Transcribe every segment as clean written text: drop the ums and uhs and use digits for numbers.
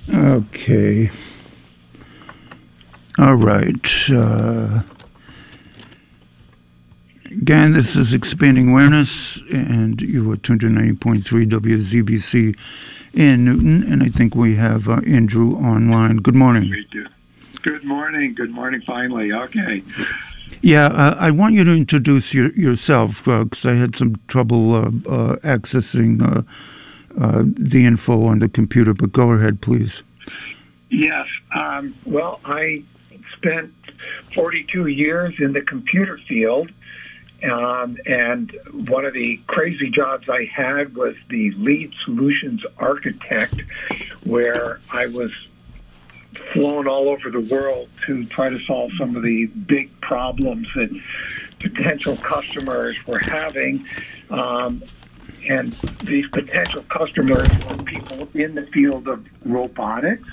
Okay. All right. Again, this is Expanding Awareness, and you are tuned to 90.3 WZBC in Newton, and I think we have Andrew online. Good morning. We do. Good morning. Good morning, finally. Okay. Yeah, I want you to introduce yourself, because I had some trouble accessing the info on the computer, but go ahead, please. Yes. Well, I spent 42 years in the computer field, and one of the crazy jobs I had was the lead solutions architect, where I was flown all over the world to try to solve some of the big problems that potential customers were having. And these potential customers were people in the field of robotics,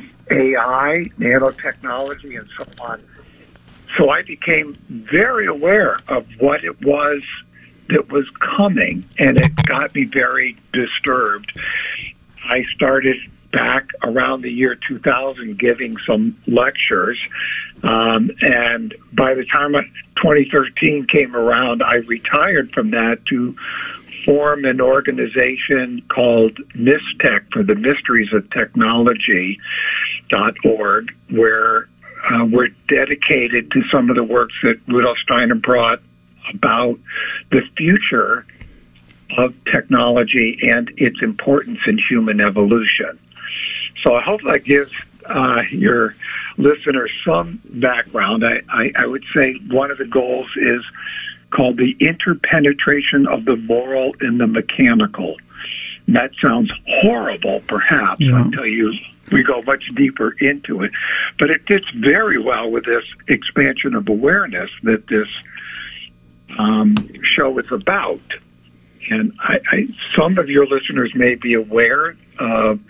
AI, nanotechnology, and so on. So I became very aware of what it was that was coming, and it got me very disturbed. I started back around the year 2000 giving some lectures, and by the time 2013 came around, I retired from that to form an organization called MISTech, for the Mysteries of Technology.org, where we're dedicated to some of the works that Rudolf Steiner brought about the future of technology and its importance in human evolution. So I hope that gives your listeners some background. I would say one of the goals is called the interpenetration of the moral in the mechanical. And that sounds horrible, perhaps, until we go much deeper into it. But it fits very well with this expansion of awareness that this show is about. And some of your listeners may be aware of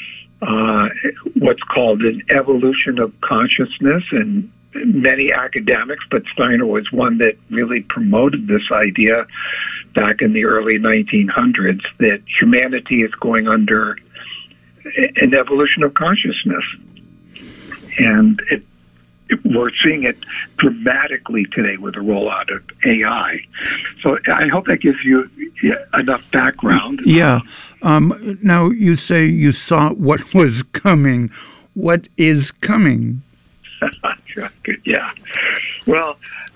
what's called an evolution of consciousness, and many academics, but Steiner was one that really promoted this idea back in the early 1900s, that humanity is going under an evolution of consciousness. And we're seeing it dramatically today with the rollout of AI. So I hope that gives you enough background. Yeah. Now, you say you saw what was coming. What is coming? Yeah. Well,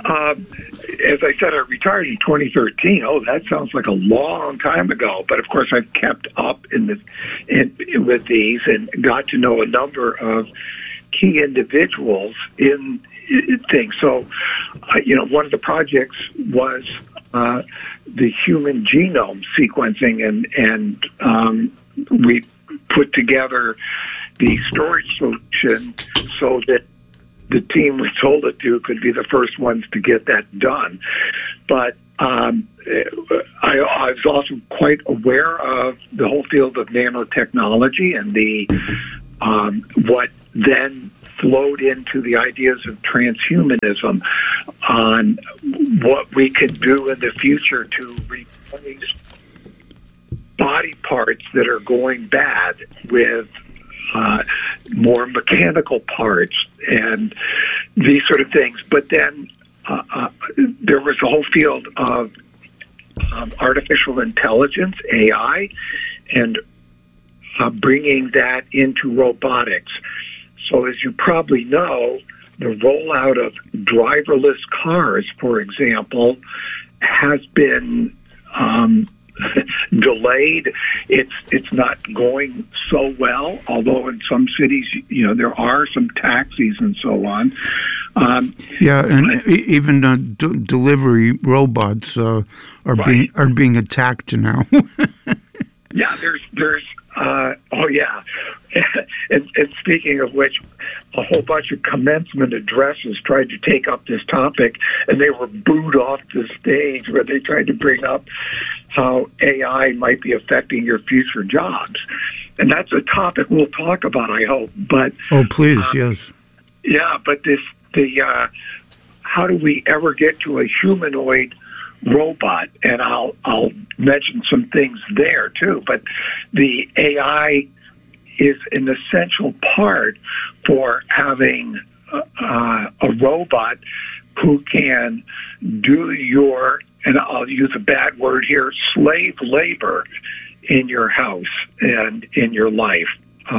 as I said, I retired in 2013. Oh, that sounds like a long time ago. But of course, I've kept up with these and got to know a number of key individuals in things. So, one of the projects was the human genome sequencing, and we put together the storage solution so that the team we sold it to could be the first ones to get that done. But I was also quite aware of the whole field of nanotechnology and the what then flowed into the ideas of transhumanism on what we could do in the future to replace body parts that are going bad with more mechanical parts and these sort of things. But then there was a whole field of artificial intelligence, AI, and bringing that into robotics. So as you probably know, the rollout of driverless cars, for example, has been delayed. It's not going so well, although in some cities, there are some taxis and so on. Even delivery robots are being attacked now. Yeah, there's and speaking of which, a whole bunch of commencement addresses tried to take up this topic, and they were booed off the stage where they tried to bring up how AI might be affecting your future jobs. And that's a topic we'll talk about, I hope. But please, yes. Yeah, but how do we ever get to a humanoid robot? And I'll mention some things there too. But the AI is an essential part for having a robot who can do your, and I'll use a bad word here, slave labor in your house and in your life.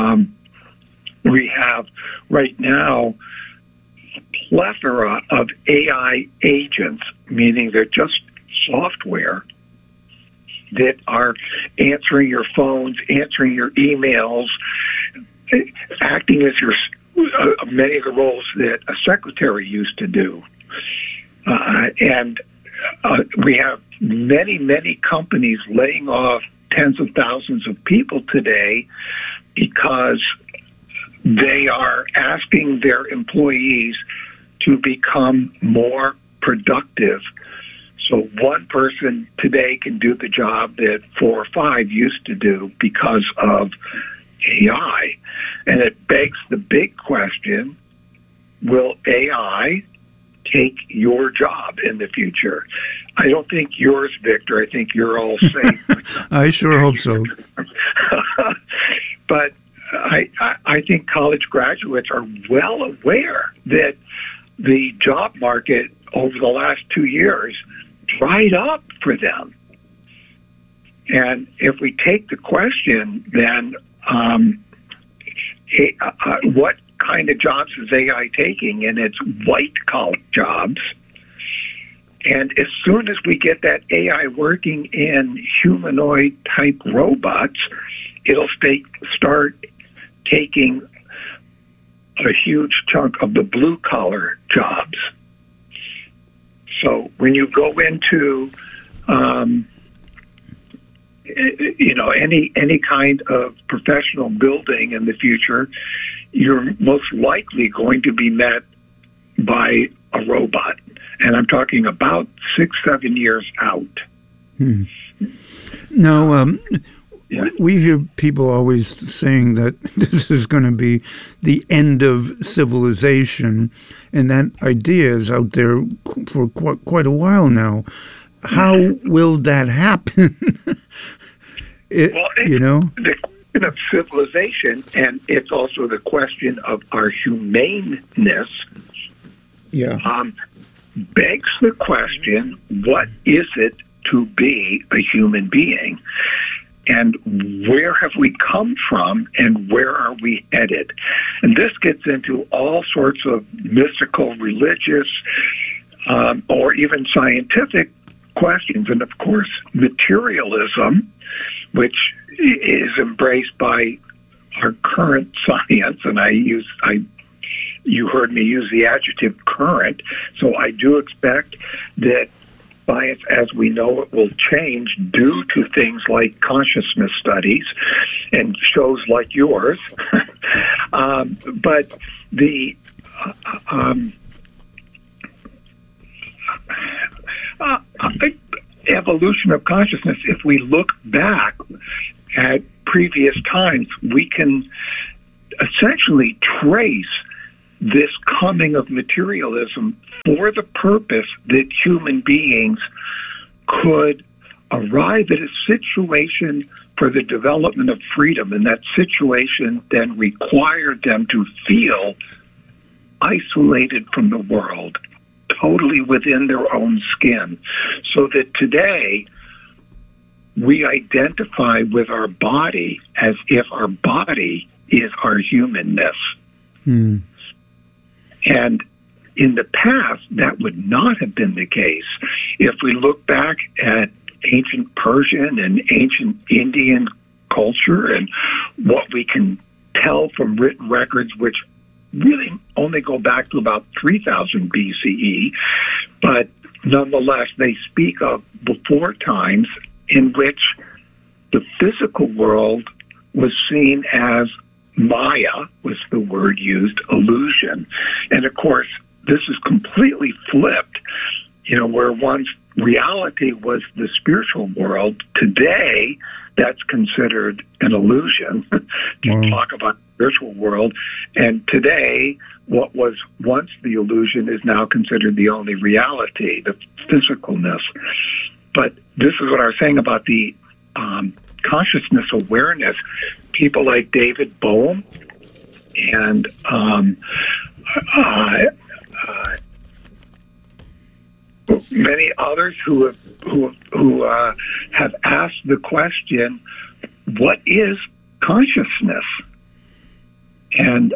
We have right now a plethora of AI agents, meaning they're just software that are answering your phones, answering your emails, acting as your many of the roles that a secretary used to do. And we have many companies laying off tens of thousands of people today because they are asking their employees to become more productive. So one person today can do the job that 4 or 5 used to do because of AI. And it begs the big question, will AI take your job in the future? I don't think yours, Victor. I think you're all safe. I sure hope so. But I think college graduates are well aware that the job market over the last 2 years dried up for them. And if we take the question, then what kind of jobs is AI taking? And it's white-collar jobs. And as soon as we get that AI working in humanoid-type robots, it'll start taking a huge chunk of the blue-collar jobs. So when you go into any kind of professional building in the future, you're most likely going to be met by a robot. And I'm talking about 6-7 years out. Now, we hear people always saying that this is going to be the end of civilization, and that idea is out there for quite a while now. How will that happen? The question of civilization, and it's also the question of our humaneness, begs the question, what is it to be a human being? And where have we come from, and where are we headed? And this gets into all sorts of mystical, religious, or even scientific questions. And, of course, materialism, which is embraced by our current science, and you heard me use the adjective current, so I do expect that science as we know it will change due to things like consciousness studies and shows like yours. But the evolution of consciousness, if we look back at previous times, we can essentially trace this coming of materialism for the purpose that human beings could arrive at a situation for the development of freedom, and that situation then required them to feel isolated from the world, totally within their own skin, so that today we identify with our body as if our body is our humanness. And in the past, that would not have been the case. If we look back at ancient Persian and ancient Indian culture and what we can tell from written records, which really only go back to about 3000 BCE, but nonetheless, they speak of before times in which the physical world was seen as Maya, was the word used, illusion. And of course, this is completely flipped, where once reality was the spiritual world, today that's considered an illusion to talk about the spiritual world. And today, what was once the illusion is now considered the only reality, the physicalness. But this is what I was saying about the consciousness awareness. people like David Bohm and many others who have asked the question, what is consciousness? And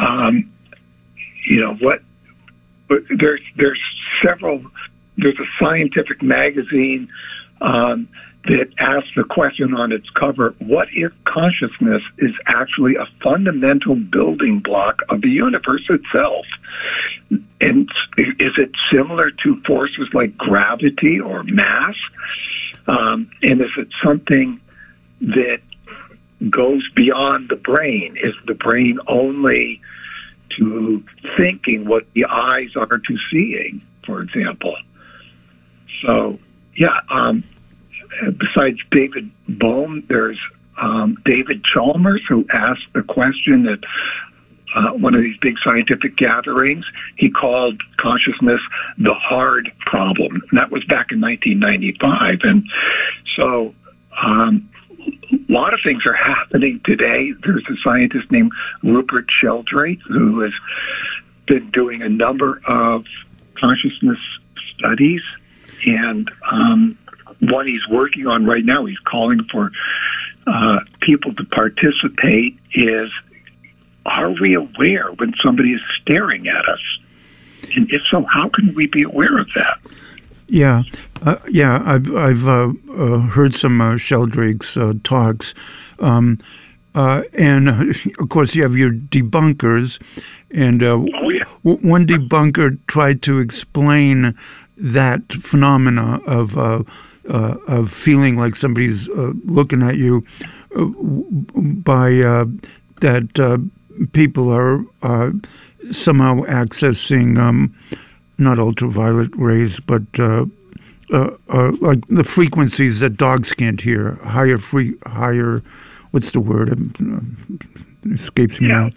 there's several. There's a scientific magazine that asks the question on its cover: what if consciousness is actually a fundamental building block of the universe itself? And is it similar to forces like gravity or mass? And is it something that goes beyond the brain? Is the brain only to thinking what the eyes are to seeing, for example? So, yeah, besides David Bohm, there's David Chalmers, who asked the question at one of these big scientific gatherings. He called consciousness the hard problem. And that was back in 1995. And so a lot of things are happening today. There's a scientist named Rupert Sheldrake who has been doing a number of consciousness studies. And one he's working on right now, he's calling for people to participate, is, are we aware when somebody is staring at us? And if so, how can we be aware of that? Yeah, I've heard some Sheldrake's talks, and of course you have your debunkers, and one debunker tried to explain that phenomena of feeling like somebody's looking at you by that people are somehow accessing not ultraviolet rays, but like the frequencies that dogs can't hear, higher. What's the word? It escapes me now.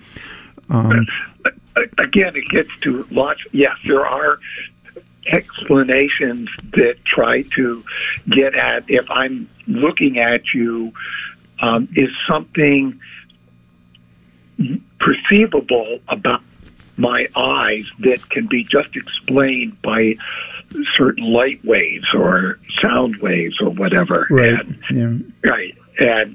Again, it gets to lots. Yes, there are explanations that try to get at, if I'm looking at you, is something perceivable about my eyes that can be just explained by certain light waves or sound waves or whatever. Right. Right. And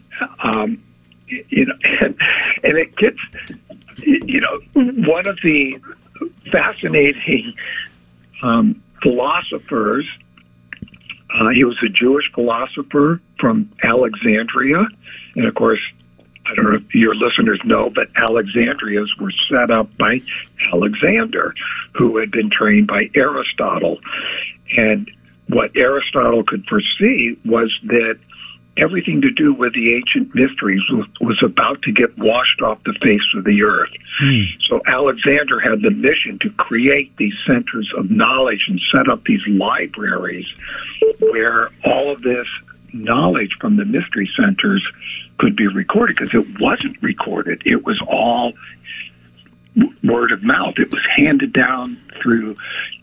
and it gets, one of the fascinating philosophers, he was a Jewish philosopher from Alexandria, and of course, I don't know if your listeners know, but Alexandrias were set up by Alexander, who had been trained by Aristotle. And what Aristotle could foresee was that everything to do with the ancient mysteries was about to get washed off the face of the earth. So Alexander had the mission to create these centers of knowledge and set up these libraries where all of this knowledge from the mystery centers could be recorded, because it wasn't recorded. It was all word of mouth. It was handed down through